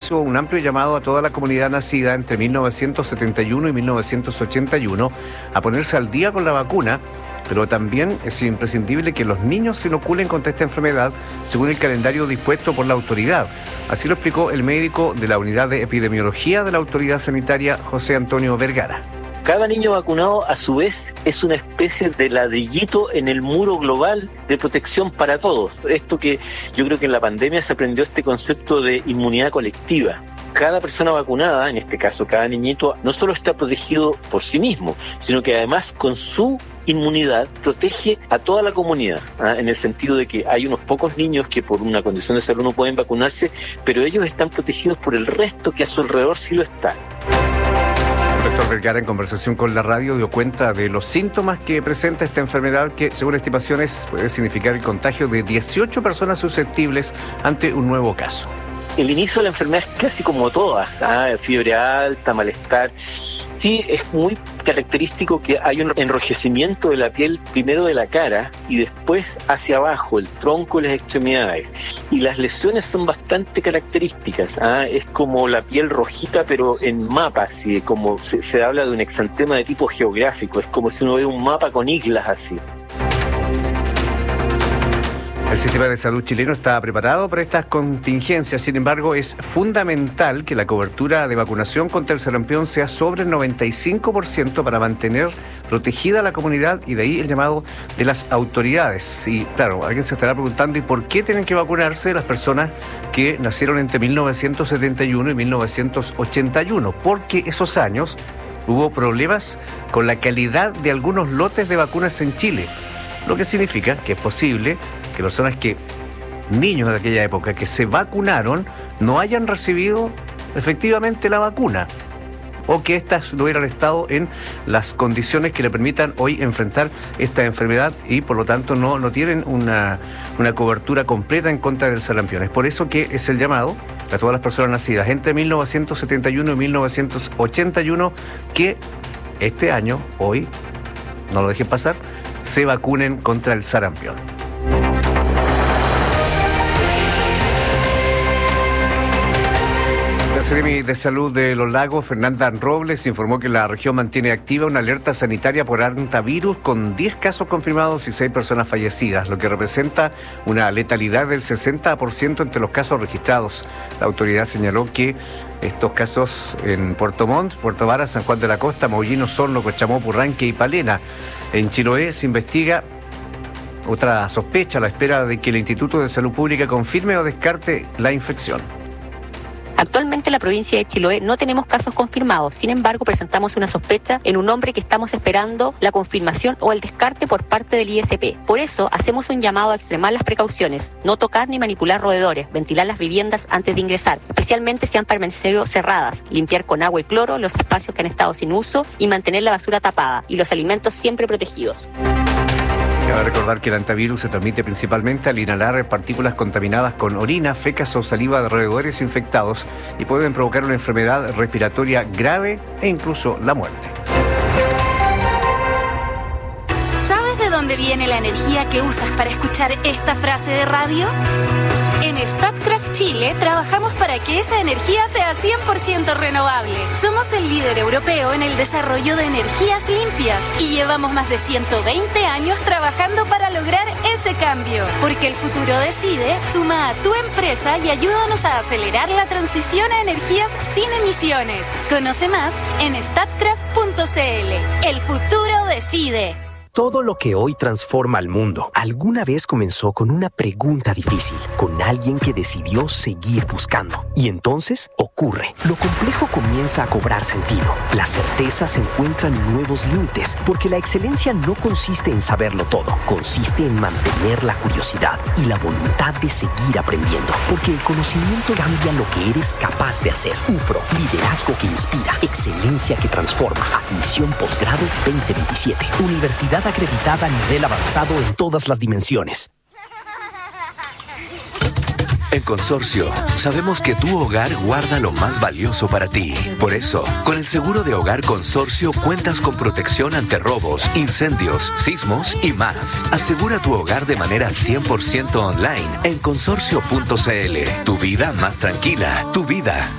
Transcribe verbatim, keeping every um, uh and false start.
hizo un amplio llamado a toda la comunidad nacida entre mil novecientos setenta y uno y mil novecientos ochenta y uno a ponerse al día con la vacuna, pero también es imprescindible que los niños se inoculen contra esta enfermedad según el calendario dispuesto por la autoridad. Así lo explicó el médico de la Unidad de Epidemiología de la Autoridad Sanitaria, José Antonio Vergara. Cada niño vacunado, a su vez, es una especie de ladrillito en el muro global de protección para todos. Esto que yo creo que en la pandemia se aprendió este concepto de inmunidad colectiva. Cada persona vacunada, en este caso cada niñito, no solo está protegido por sí mismo, sino que además con su inmunidad protege a toda la comunidad, ¿ah? En el sentido de que hay unos pocos niños que por una condición de salud no pueden vacunarse, pero ellos están protegidos por el resto que a su alrededor sí lo está. El doctor Vergara, en conversación con la radio, dio cuenta de los síntomas que presenta esta enfermedad que, según estimaciones, puede significar el contagio de dieciocho personas susceptibles ante un nuevo caso. El inicio de la enfermedad es casi como todas, ¿ah? Fiebre alta, malestar. Sí, es muy característico que hay un enrojecimiento de la piel, primero de la cara y después hacia abajo, el tronco y las extremidades. Y las lesiones son bastante características, ¿ah? Es como la piel rojita, pero en mapas, ¿sí? Como se, se habla de un exantema de tipo geográfico, es como si uno ve un mapa con islas así. El sistema de salud chileno está preparado para estas contingencias, sin embargo, es fundamental que la cobertura de vacunación contra el sarampión sea sobre el noventa y cinco por ciento para mantener protegida a la comunidad, y de ahí el llamado de las autoridades. Y claro, alguien se estará preguntando, ¿y por qué tienen que vacunarse las personas que nacieron entre mil novecientos setenta y uno y mil novecientos ochenta y uno? Porque esos años hubo problemas con la calidad de algunos lotes de vacunas en Chile, lo que significa que es posible que personas que, niños de aquella época que se vacunaron, no hayan recibido efectivamente la vacuna, o que éstas no hubieran estado en las condiciones que le permitan hoy enfrentar esta enfermedad y por lo tanto no, no tienen una, una cobertura completa en contra del sarampión. Es por eso que es el llamado a todas las personas nacidas entre mil novecientos setenta y uno y mil novecientos ochenta y uno que este año, hoy, no lo dejen pasar, se vacunen contra el sarampión. La Seremi de Salud de Los Lagos, Fernanda Robles, informó que la región mantiene activa una alerta sanitaria por hantavirus con diez casos confirmados y seis personas fallecidas, lo que representa una letalidad del sesenta por ciento entre los casos registrados. La autoridad señaló que estos casos en Puerto Montt, Puerto Vara, San Juan de la Costa, Mollino, Sorno, Cochamó, Purranque y Palena. En Chiloé se investiga otra sospecha a la espera de que el Instituto de Salud Pública confirme o descarte la infección. Actualmente en la provincia de Chiloé no tenemos casos confirmados, sin embargo presentamos una sospecha en un hombre que estamos esperando la confirmación o el descarte por parte del I S P. Por eso hacemos un llamado a extremar las precauciones, no tocar ni manipular roedores, ventilar las viviendas antes de ingresar, especialmente si han permanecido cerradas, limpiar con agua y cloro los espacios que han estado sin uso y mantener la basura tapada y los alimentos siempre protegidos. Cabe recordar que el hantavirus se transmite principalmente al inhalar partículas contaminadas con orina, fecas o saliva de roedores infectados y pueden provocar una enfermedad respiratoria grave e incluso la muerte. ¿Sabes de dónde viene la energía que usas para escuchar esta frase de radio? En Statkraft Chile trabajamos para que esa energía sea cien por ciento renovable. Somos el líder europeo en el desarrollo de energías limpias y llevamos más de ciento veinte años trabajando para lograr ese cambio. Porque el futuro decide, suma a tu empresa y ayúdanos a acelerar la transición a energías sin emisiones. Conoce más en statkraft punto c l. El futuro decide. Todo lo que hoy transforma al mundo alguna vez comenzó con una pregunta difícil, con alguien que decidió seguir buscando. Y entonces ocurre. Lo complejo comienza a cobrar sentido. Las certezas encuentran nuevos límites, porque la excelencia no consiste en saberlo todo, consiste en mantener la curiosidad y la voluntad de seguir aprendiendo, porque el conocimiento cambia lo que eres capaz de hacer. U F R O, liderazgo que inspira, excelencia que transforma. Admisión posgrado veinte veintisiete. Universidad acreditada a nivel avanzado en todas las dimensiones. En Consorcio, sabemos que tu hogar guarda lo más valioso para ti. Por eso, con el seguro de hogar Consorcio cuentas con protección ante robos, incendios, sismos y más. Asegura tu hogar de manera cien por ciento online en consorcio punto c l. Tu vida más tranquila, tu vida